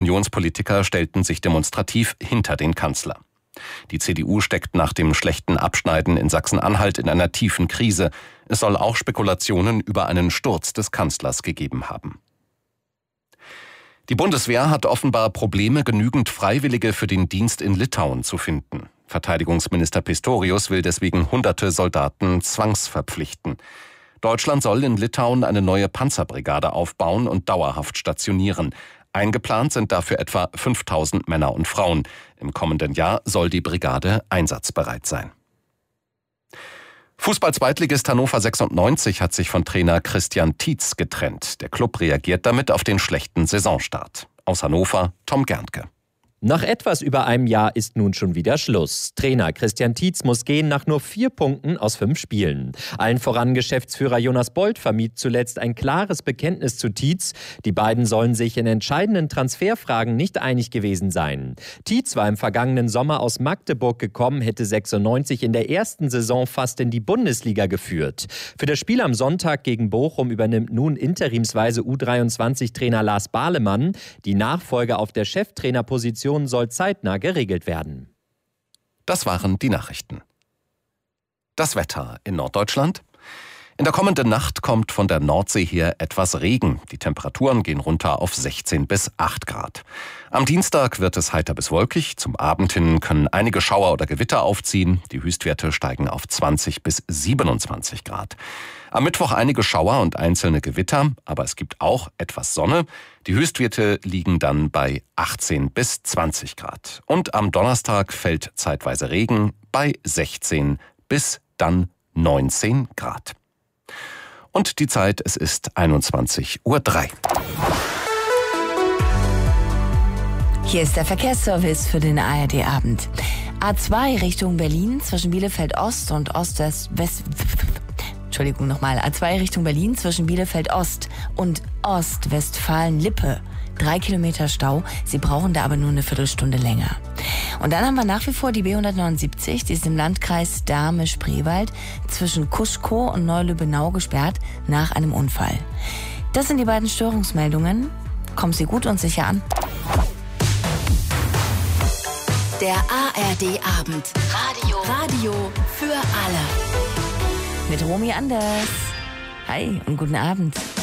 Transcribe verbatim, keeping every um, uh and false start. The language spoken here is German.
Unionspolitiker stellten sich demonstrativ hinter den Kanzler. Die C D U steckt nach dem schlechten Abschneiden in Sachsen-Anhalt in einer tiefen Krise. Es soll auch Spekulationen über einen Sturz des Kanzlers gegeben haben. Die Bundeswehr hat offenbar Probleme, genügend Freiwillige für den Dienst in Litauen zu finden. Verteidigungsminister Pistorius will deswegen hunderte Soldaten zwangsverpflichten. Deutschland soll in Litauen eine neue Panzerbrigade aufbauen und dauerhaft stationieren. Eingeplant sind dafür etwa fünftausend Männer und Frauen. Im kommenden Jahr soll die Brigade einsatzbereit sein. Fußball-Zweitligist Hannover sechsundneunzig hat sich von Trainer Christian Tietz getrennt. Der Klub reagiert damit auf den schlechten Saisonstart. Aus Hannover, Tom Gerntke. Nach etwas über einem Jahr ist nun schon wieder Schluss. Trainer Christian Tietz muss gehen nach nur vier Punkten aus fünf Spielen. Allen voran Geschäftsführer Jonas Bold vermied zuletzt ein klares Bekenntnis zu Tietz. Die beiden sollen sich in entscheidenden Transferfragen nicht einig gewesen sein. Tietz war im vergangenen Sommer aus Magdeburg gekommen, hätte sechsundneunzig in der ersten Saison fast in die Bundesliga geführt. Für das Spiel am Sonntag gegen Bochum übernimmt nun interimsweise U dreiundzwanzig-Trainer Lars Bahlemann. Die Nachfolge auf der Cheftrainerposition soll zeitnah geregelt werden. Das waren die Nachrichten. Das Wetter in Norddeutschland. In der kommenden Nacht kommt von der Nordsee her etwas Regen. Die Temperaturen gehen runter auf sechzehn bis acht Grad. Am Dienstag wird es heiter bis wolkig. Zum Abend hin können einige Schauer oder Gewitter aufziehen. Die Höchstwerte steigen auf zwanzig bis siebenundzwanzig Grad. Am Mittwoch einige Schauer und einzelne Gewitter, aber es gibt auch etwas Sonne. Die Höchstwerte liegen dann bei achtzehn bis zwanzig Grad. Und am Donnerstag fällt zeitweise Regen bei sechzehn bis dann neunzehn Grad. Und die Zeit, es ist einundzwanzig Uhr drei. Hier ist der Verkehrsservice für den A R D-Abend. A zwei Richtung Berlin zwischen Bielefeld Ost und Ost-West... West, Entschuldigung nochmal. A zwei Richtung Berlin zwischen Bielefeld Ost und Ostwestfalen-Lippe. Drei Kilometer Stau. Sie brauchen da aber nur eine Viertelstunde länger. Und dann haben wir nach wie vor die B hundertneunundsiebzig, die ist im Landkreis Dahme-Spreewald zwischen Kuschkow und Neulübbenau gesperrt nach einem Unfall. Das sind die beiden Störungsmeldungen. Kommen Sie gut und sicher an. Der A R D-Abend. Radio. Radio für alle. Mit Romy Anders. Hi und guten Abend.